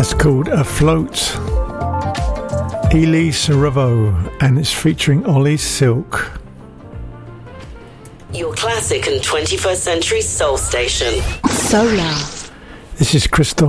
Called Afloat, Elise Ravo, and it's featuring Ollie Silk. Your classic and 21st century soul station. Solar. This is Crystal